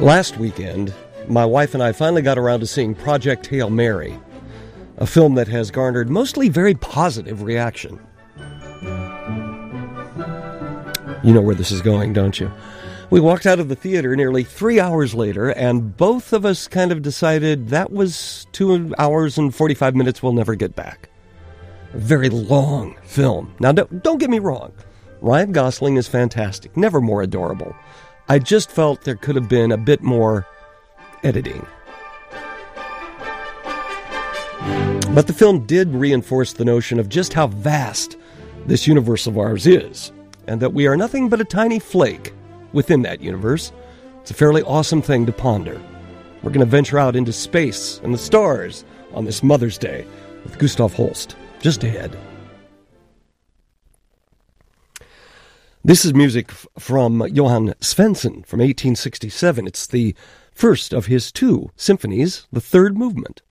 Last weekend, my wife and I finally got around to seeing Project Hail Mary, a film that has garnered mostly very positive reaction. You know where this is going, don't you? We walked out of the theater nearly 3 hours later, and both of us kind of decided that was 2 hours and 45 minutes we'll never get back. A very long film. Now, don't get me wrong. Ryan Gosling is fantastic, never more adorable. I just felt there could have been a bit more editing. But the film did reinforce the notion of just how vast this universe of ours is, and that we are nothing but a tiny flake within that universe. It's a fairly awesome thing to ponder. We're going to venture out into space and the stars on this Mother's Day with Gustav Holst just ahead. This is music from Johann Svensson from 1867. It's the first of his 2 symphonies, the third movement.